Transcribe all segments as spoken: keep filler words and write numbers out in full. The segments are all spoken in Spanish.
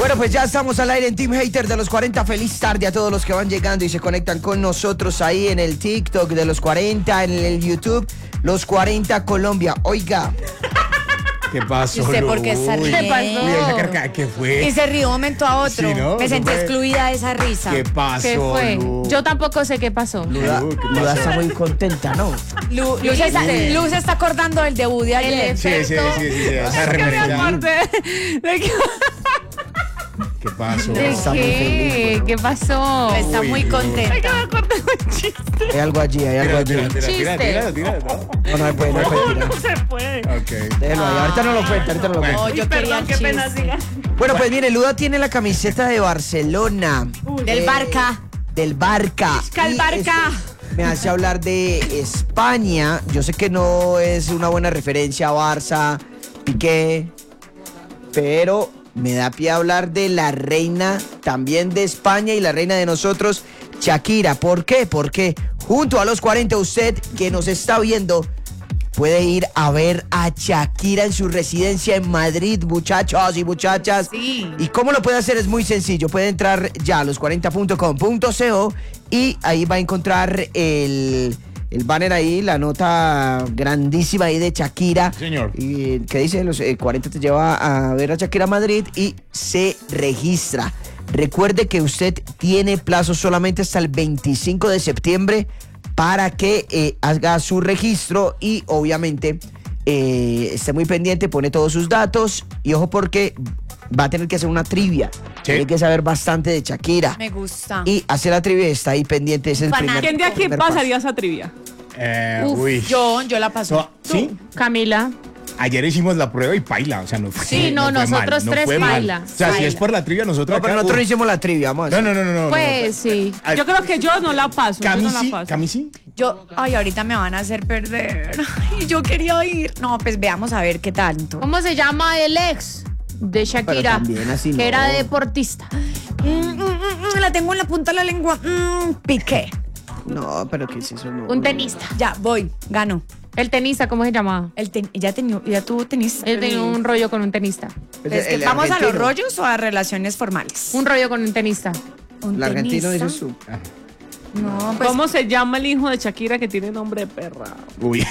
Bueno, pues ya estamos al aire en Team Hater de los cuarenta. Feliz tarde a todos los que van llegando y se conectan con nosotros ahí en el TikTok de los cuarenta, en el YouTube, los cuarenta Colombia. Oiga. ¿Qué pasó? ¿Y usted por qué está riendo? ¿Qué pasó? Uy, esa carcajada, ¿qué fue? Y se rió un momento a otro. Sí, ¿no? Me sentí fue... excluida de esa risa. ¿Qué pasó? ¿Qué fue? Lu? Yo tampoco sé qué pasó. Luda, Luda está muy contenta, ¿no? Lu, Luz, está, Luz se está acordando del debut de ayer. Sí, sí, sí, sí, sí, esa Es que me referencia. acordé de que- ¿Qué pasó? ¿De Está muy qué? feliz, ¿Qué pasó? Está Uy, muy Luz. contenta. Es que me acordé de un chiste. Hay algo allí, hay algo allí. Tira, tira, tira, Chiste. tira, tira, tira, No, no se puede, no se puede tirar. No se puede. Ok. Déjelo ahí, ahorita no lo cuenta, ahorita no lo Bueno. cuenta. No, yo Uy, quería perdón, qué pena, chiste. siga. Bueno, pues mire, Luda tiene la camiseta de Barcelona. Del Eh, Barca. Del Barca. Isca el Y Barca. esto me hace hablar de España. Yo sé que no es una buena referencia a Barça, Piqué, pero me da pie a hablar de la reina también de España y la reina de nosotros, Shakira. ¿Por qué? Porque junto a los cuarenta, usted que nos está viendo puede ir a ver a Shakira en su residencia en Madrid, muchachos y muchachas. Sí. ¿Y cómo lo puede hacer? Es muy sencillo. Puede entrar ya a los cuarenta punto com punto co y ahí va a encontrar el, el banner ahí, la nota grandísima ahí de Shakira. Señor. Y que dice, los eh, cuarenta te lleva a ver a Shakira a Madrid y se registra. Recuerde que usted tiene plazo solamente hasta el veinticinco de septiembre para que eh, haga su registro y obviamente eh, esté muy pendiente, pone todos sus datos y ojo porque va a tener que hacer una trivia. Sí. Tiene que saber bastante de Shakira. Me gusta. Y hacer la trivia está ahí pendiente, ese es el Fanático. primer ¿Quién de aquí primer pasaría esa trivia? Eh, Uf, uy. Yo, yo la paso. So- ¿Sí? Camila. Ayer hicimos la prueba y paila, o sea, no fue. Sí, no, fue nosotros mal, no tres fue mal. paila. O sea, si Paila. es por la trivia, nosotros. paso. No, pero acá, nosotros no uf. hicimos la trivia, vamos a hacer. No, no, no, no. no, Pues sí. no. Yo creo que yo no la paso. Yo no Camisi, la paso. Camisi. Yo, ay, ahorita me van a hacer perder. Ay, yo quería ir. No, pues veamos a ver qué tanto. ¿Cómo se llama el ex de Shakira? también así que no. era deportista. Mm, mm, mm, mm, la tengo en la punta de la lengua. Mm, Piqué. No, pero ¿qué es eso? No. Un tenista. Ya, voy, gano. El tenista, ¿cómo se llamaba? El ten- ya, teni- ya tuvo tenista. Él tenía un rollo con un tenista. Es Es que el ¿vamos a los argentino. rollos o a relaciones formales? Un rollo con un tenista. ¿Un El argentino tenista? dices tú. No, pues. ¿Cómo se llama el hijo de Shakira que tiene nombre de perra? Uy.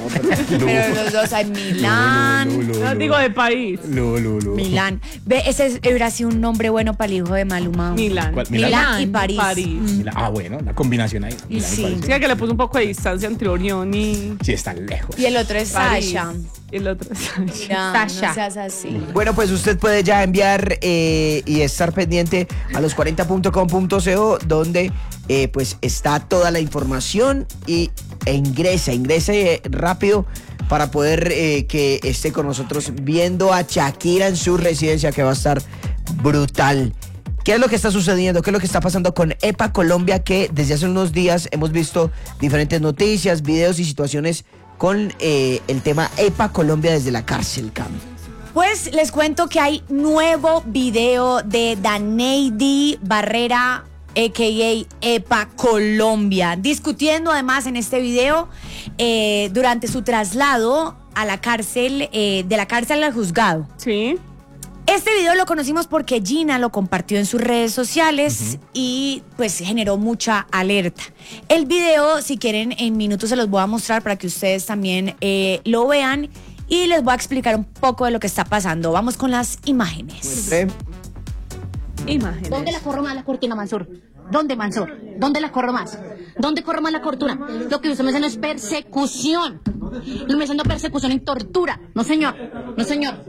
Pero los dos hay Milán. Lu, lu, lu, No lu. digo de país. Lu, lu, lu. Milán. Ve, ese es- hubiera sido un nombre bueno para el hijo de Maluma. Milán. ¿Cuál? Milán, Milán y París. Mm. Mira, ah, bueno, la combinación ahí. Milán y Sí. París. Sí, que le puso un poco de distancia entre Orión y Sí, está lejos. Y el otro es París. Sasha. Y el otro es Sasha. Mira, Sasha. no seas así. Bueno, pues usted puede ya enviar eh, y estar pendiente a los cuarenta punto com punto co donde eh, pues está toda la información y e ingresa, ingrese eh, rápido para poder eh, que esté con nosotros viendo a Shakira en su residencia que va a estar brutal. ¿Qué es lo que está sucediendo? ¿Qué es lo que está pasando con EPA Colombia? Que desde hace unos días hemos visto diferentes noticias, videos y situaciones con eh, el tema EPA Colombia desde la cárcel, Cam. Pues les cuento que hay nuevo video de Daneidi Barrera, a k a. EPA Colombia, discutiendo además en este video eh, durante su traslado a la cárcel, eh, de la cárcel al juzgado. Sí. Este video lo conocimos porque Gina lo compartió en sus redes sociales y pues generó mucha alerta. El video, si quieren, en minutos se los voy a mostrar para que ustedes también eh, lo vean y les voy a explicar un poco de lo que está pasando. Vamos con las imágenes. ¿Eh? Imágenes. ¿Dónde la corro más la cortina, Mansur? ¿Dónde, Mansur? ¿Dónde la corro más? ¿Dónde corro más la cortina? Lo que usted me dice no es persecución. Lo me haciendo persecución y tortura. No, señor. No, señor.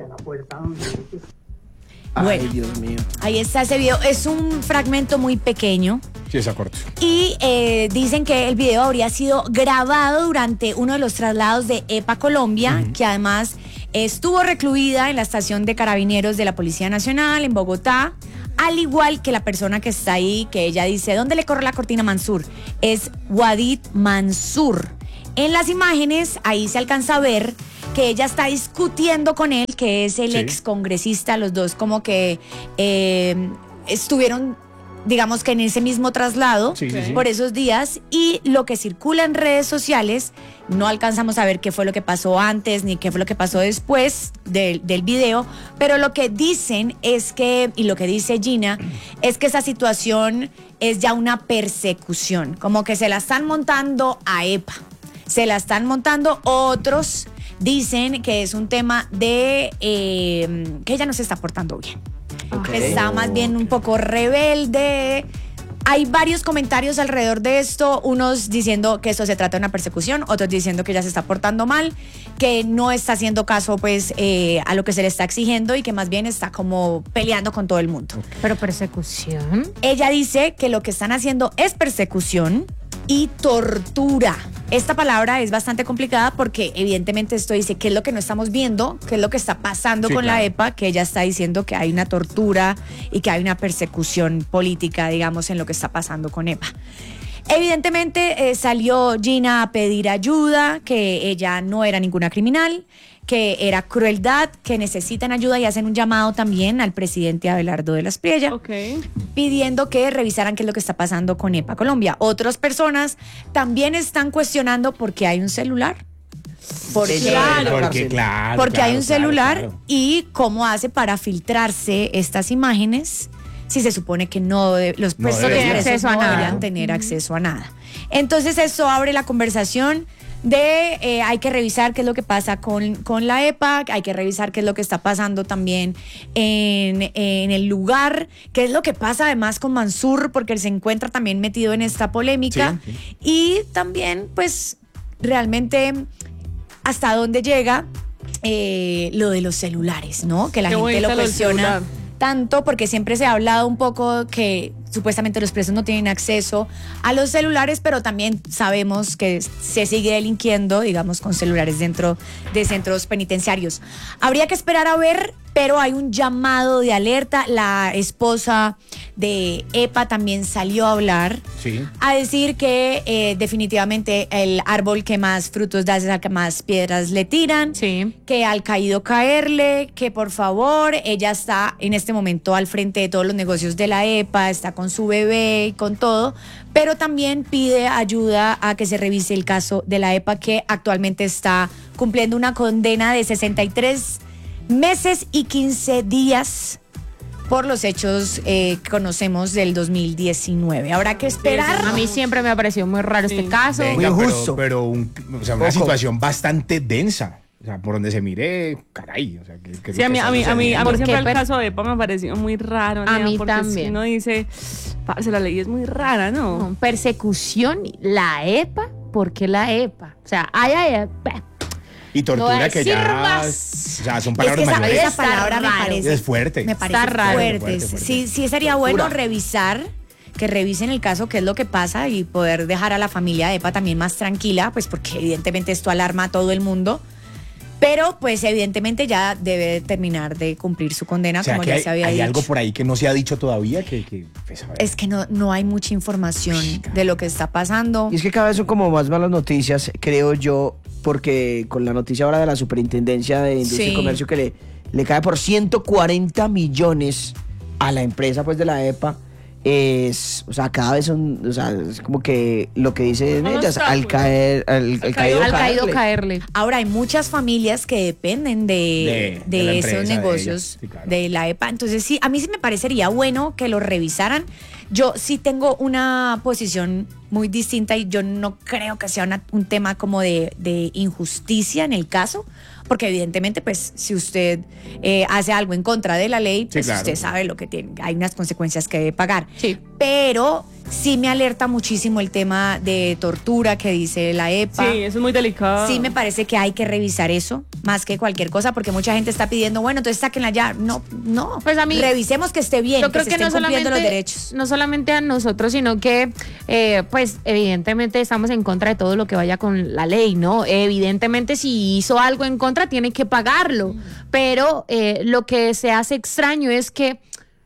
Ay, Bueno. Dios mío. Ahí está ese video. Es un fragmento muy pequeño. Sí, está corto. Y eh, dicen que el video habría sido grabado durante uno de los traslados de EPA Colombia, que además estuvo recluida en la estación de carabineros de la Policía Nacional en Bogotá, al igual que la persona que está ahí, que ella dice, ¿dónde le corre la cortina Mansur? Es Wadid Mansur. En las imágenes, ahí se alcanza a ver que ella está discutiendo con él, que es el Sí. ex congresista, los dos como que eh, estuvieron digamos que en ese mismo traslado, Sí, sí, sí. por esos días, y lo que circula en redes sociales, no alcanzamos a ver qué fue lo que pasó antes ni qué fue lo que pasó después del, del video, pero lo que dicen es que, y lo que dice Gina, es que esa situación es ya una persecución, como que se la están montando a EPA, se la están montando otros. Dicen que es un tema de eh, que ella no se está portando bien. Ok. Está más bien un poco rebelde. Hay varios comentarios alrededor de esto, unos diciendo que esto se trata de una persecución, otros diciendo que ella se está portando mal, que no está haciendo caso pues eh, a lo que se le está exigiendo y que más bien está como peleando con todo el mundo. Pero persecución. Ella dice que lo que están haciendo es persecución y tortura. Esta palabra es bastante complicada porque evidentemente esto dice qué es lo que no estamos viendo, qué es lo que está pasando Sí, con la claro. EPA, que ella está diciendo que hay una tortura y que hay una persecución política, digamos, en lo que está pasando con EPA. Evidentemente eh, salió Gina a pedir ayuda, que ella no era ninguna criminal, que era crueldad, que necesitan ayuda y hacen un llamado también al presidente Abelardo de la Espriella, Ok. pidiendo que revisaran qué es lo que está pasando con EPA Colombia. Otras personas también están cuestionando por qué hay un celular. ¿Por Sí, qué? claro. Porque, claro. Porque claro, hay un claro, celular claro. y cómo hace para filtrarse estas imágenes si se supone que no de- los No presos debería. no Acceso a nada. deberían tener acceso a nada. Entonces eso abre la conversación de eh, hay que revisar qué es lo que pasa con, con la EPA, hay que revisar qué es lo que está pasando también en, en el lugar, qué es lo que pasa además con Mansur, porque él se encuentra también metido en esta polémica. Sí, sí. Y también, pues, realmente hasta dónde llega eh, lo de los celulares, ¿no? Que la Qué gente bonita lo lo del cuestiona celular. tanto porque siempre se ha hablado un poco que supuestamente los presos no tienen acceso a los celulares, pero también sabemos que se sigue delinquiendo, digamos, con celulares dentro de centros penitenciarios. Habría que esperar a ver, pero hay un llamado de alerta. La esposa de EPA también salió a hablar, Sí. a decir que eh, definitivamente el árbol que más frutos da es el que más piedras le tiran, Sí. que al caído caerle, que por favor, ella está en este momento al frente de todos los negocios de la EPA, está con su bebé y con todo, pero también pide ayuda a que se revise el caso de la EPA, que actualmente está cumpliendo una condena de sesenta y tres meses y quince días por los hechos eh, que conocemos del dos mil diecinueve. Habrá que esperar. A mí siempre me ha parecido muy raro este Sí. caso. Muy Venga, pero, justo. pero un- o sea, una Poco. situación bastante densa. O sea, por donde se mire, caray. O sea, que, que Sí, a mí, a mí, a mí, a mí ¿Por siempre qué el per- caso de EPA me ha parecido muy raro. A Nea, mí porque también. Si uno dice, parce, la ley es muy rara, ¿no? No, persecución, la EPA, ¿por qué la EPA? O sea, ay, ay, ay, pa. Y tortura No que decir ya. más. O sea, son Es palabras que esa, mayores. esa palabra me raro. parece, Es fuerte. me parece Está raro. fuerte. Fuerte, fuerte, Sí, fuerte. sí sería bueno Tortura. revisar, que revisen el caso, qué es lo que pasa y poder dejar a la familia de EPA también más tranquila, pues porque evidentemente esto alarma a todo el mundo. Pero pues evidentemente ya debe terminar de cumplir su condena, O sea, como que ya hay, se había hay dicho. algo por ahí que no se ha dicho todavía que, que pues, a ver. Es que no, no hay mucha información de lo que está pasando. Y es que cada vez son como más malas noticias, creo yo, porque con la noticia ahora de la Superintendencia de Industria Sí. y Comercio que le, le cae por ciento cuarenta millones a la empresa pues de la EPA, es, o sea, cada vez son, o sea, es como que lo que dicen Son ellas, al obstáculos. caer, al, al Al caído, Al caído caerle. caerle. Ahora hay muchas familias que dependen de, De- de de la esos empresa de negocios ella, sí, claro. de la EPA. Entonces sí, a mí sí me parecería bueno que lo revisaran. Yo sí tengo una posición muy distinta y yo no creo que sea una- un tema como de, de injusticia en el caso, porque evidentemente pues si usted eh, hace algo en contra de la ley, pues claro. usted sabe lo que tiene, hay unas consecuencias que debe pagar. Sí. Pero sí me alerta muchísimo el tema de tortura que dice la EPA. Sí, eso es muy delicado. Sí, me parece que hay que revisar eso más que cualquier cosa, porque mucha gente está pidiendo, bueno, entonces sáquenla ya. No, no. Pues a mí- revisemos que esté bien, Yo que creo se que estén no cumpliendo solamente, los derechos. no solamente a nosotros, sino que, eh, pues, evidentemente estamos en contra de todo lo que vaya con la ley, ¿no? Evidentemente, si hizo algo en contra, tiene que pagarlo. Pero eh, lo que se hace extraño es que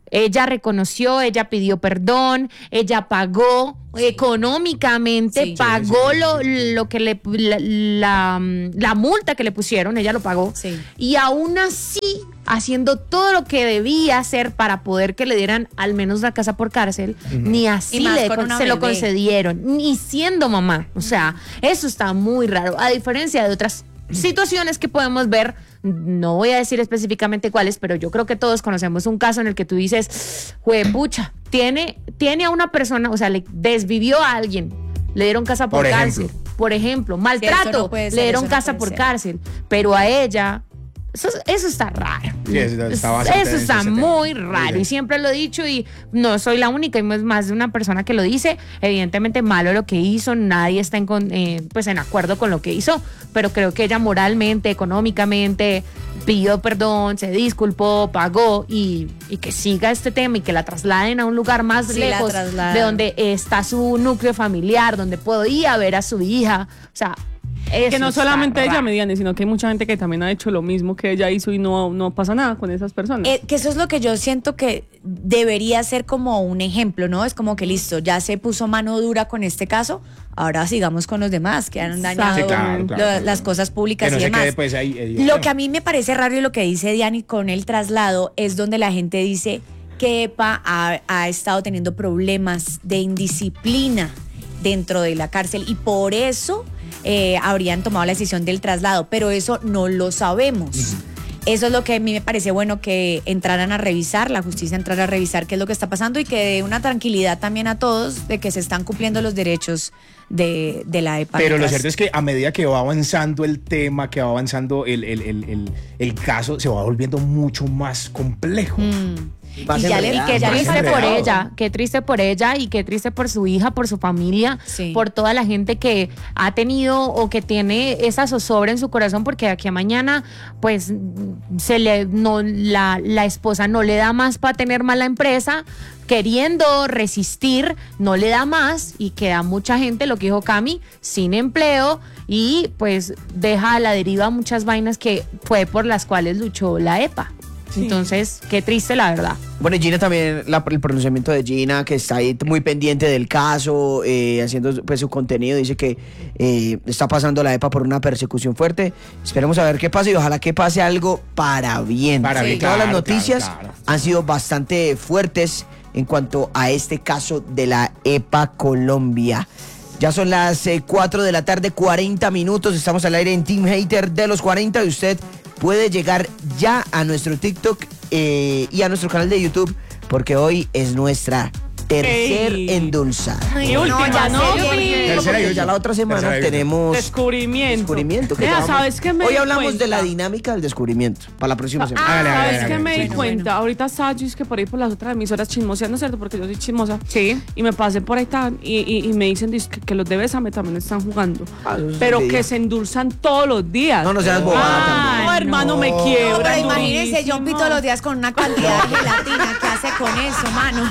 Ella reconoció, ella pidió perdón, ella pagó económicamente, Sí. pagó lo, lo que le la, la, la multa que le pusieron, ella lo pagó. Sí. Y aún así, haciendo todo lo que debía hacer para poder que le dieran al menos la casa por cárcel, ni así Y más le con con- una se lo bebé. concedieron, ni siendo mamá. O sea, eso está muy raro. A diferencia de otras situaciones que podemos ver, no voy a decir específicamente cuáles, pero yo creo que todos conocemos un caso en el que tú dices, juepucha, tiene, tiene a una persona, o sea, le desvivió a alguien, le dieron casa por, Por cárcel. ejemplo. Por ejemplo, eso maltrato, no puede ser, le dieron eso no casa puede por ser. cárcel, pero a ella... Eso, eso está raro. Sí, eso está bastante Eso denso está ese tema. muy Muy raro. Y denso. siempre lo he dicho y no soy la única, hay más- más de una persona que lo dice. Evidentemente malo lo que hizo, nadie está en, con- eh, pues en acuerdo con lo que hizo, pero creo que ella moralmente, económicamente, pidió perdón, se disculpó, pagó y, y que siga este tema y que la trasladen a un lugar más Sí, la lejos trasladan. de donde está su núcleo familiar, donde puedo ir a ver a su hija. O sea, Que eso no está solamente ella, raro. Mediane, sino que hay mucha gente que también ha hecho lo mismo que ella hizo y no, no pasa nada con esas personas. Eh, que eso es lo que yo siento que debería ser como un ejemplo, ¿no? Es como que listo, ya se puso mano dura con este caso, ahora sigamos con los demás que han dañado Sí, claro, lo- claro, claro. las cosas públicas Que no y se demás. quede, pues, ahí, ahí, Lo no. que a mí me parece raro y lo que dice Diani con el traslado es donde la gente dice que EPA ha, ha estado teniendo problemas de indisciplina dentro de la cárcel y por eso eh, habrían tomado la decisión del traslado, pero eso no lo sabemos. Eso es lo que a mí me parece bueno que entraran a revisar, la justicia entrara a revisar qué es lo que está pasando y que dé una tranquilidad también a todos de que se están cumpliendo los derechos de, de la EPA. Pero lo mientras- cierto es que a medida que va avanzando el tema, que va avanzando el, el, el, el, el caso, se va volviendo mucho más complejo. Mm. Más Y ya le- enredado, Qué ya más triste por enredado. ella, qué triste por ella y qué triste por su hija, por su familia, Sí. por toda la gente que ha tenido o que tiene esa zozobra en su corazón, porque de aquí a mañana, pues, se le no la, la esposa no le da más para tener mala empresa, queriendo resistir, no le da más y queda mucha gente, lo que dijo Cami, sin empleo y pues deja a la deriva muchas vainas que fue por las cuales luchó la EPA. Entonces, qué triste la verdad. Bueno, y Gina también, la- el pronunciamiento de Gina, que está ahí muy pendiente del caso, eh, haciendo pues, su contenido, dice que eh, está pasando la EPA por una persecución fuerte. Esperemos a ver qué pasa y ojalá que pase algo para bien. Para Sí. bien, Todas claro, las noticias claro, claro. han sido bastante fuertes en cuanto a este caso de la EPA Colombia. Ya son las eh, cuatro de la tarde, cuarenta minutos. Estamos al aire en Team Hater de los cuarenta y usted puede llegar ya a nuestro TikTok eh, y a nuestro canal de YouTube porque hoy es nuestra tercer Ey. endulzada. Y última, ya ¿no? serio, porque- Tercera y Porque ya la otra semana Tercera y última. tenemos Descubrimiento. descubrimiento. que Vea, trabajamos. ¿sabes qué me Hoy di hablamos cuenta? de la dinámica del descubrimiento para la próxima semana. Ah, Hágale, hágale, ¿sabes hágale, qué me sí, di sí. cuenta? Bueno. Ahorita estaba yo es que por ahí por las otras emisoras chismoseando, ¿cierto? Porque yo soy chismosa. Sí. Y me pasé por ahí tan, y, y, y me dicen dizque, que los de Bésame también están jugando. Ah, eso es pero envidia. que se endulzan todos los días. No, no seas bobada Ah, tampoco. hermano, me No. No, quiebra. pero imagínense, John Pito los días con una cantidad de gelatina. ¿Qué hace con eso, mano?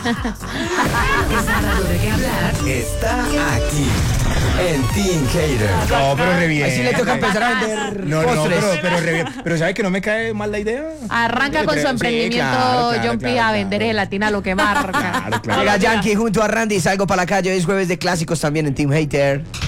Está dando de qué hablar. Está aquí en Team Hater. No, pero re bien. Ahí sí le toca empezar a vender No, no, postres. pero, pero, re bien. Pero ¿sabe que no me cae mal la idea? Arranca con su Sí, emprendimiento, claro, claro, John P, claro, a vender claro. gelatina lo que marca. Claro, claro. Llega Yankee junto a Randy, salgo para la calle, es jueves de clásicos también en Team Hater.